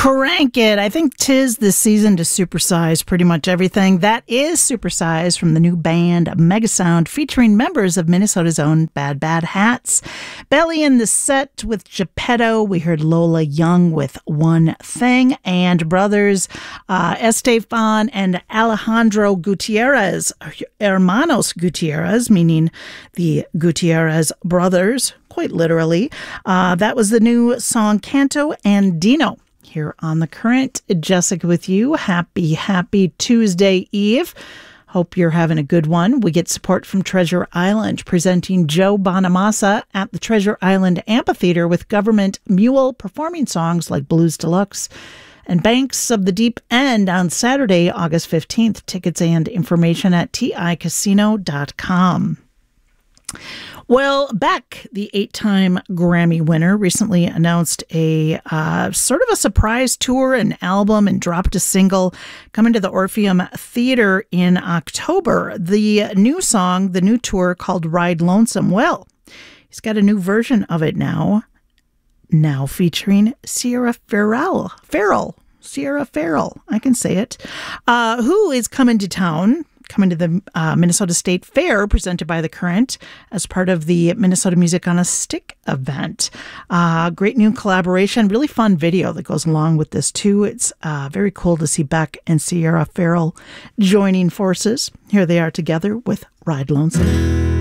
Crank it. I think 'tis this season to supersize pretty much everything. That is Supersize from the new band Megasound, featuring members of Minnesota's own Bad Bad Hats. Belly in the set with Geppetto. We heard Lola Young with One Thing, and brothers Estefan and Alejandro Gutierrez, Hermanos Gutierrez, meaning the Gutierrez brothers, quite literally. That was the new song Canto Andino. Here on The Current, Jessica with you. Happy Tuesday Eve. Hope you're having a good one. We get support from Treasure Island, presenting Joe Bonamassa at the Treasure Island Amphitheater with Government Mule performing songs like Blues Deluxe and Banks of the Deep End on Saturday, August 15th. Tickets and information at ticasino.com. Well, Beck, the 8-time Grammy winner, recently announced a sort of a surprise tour, an album, and dropped a single coming to the Orpheum Theater in October. The new song, the new tour called Ride Lonesome. Well, he's got a new version of it now featuring Sierra Farrell. Sierra Farrell, I can say it, who is coming to town. Coming to the Minnesota State Fair, presented by The Current as part of the Minnesota Music on a Stick event. Great new collaboration, really fun video that goes along with this too. It's very cool to see Beck and Sierra Farrell joining forces. Here they are together with Ride Lonesome.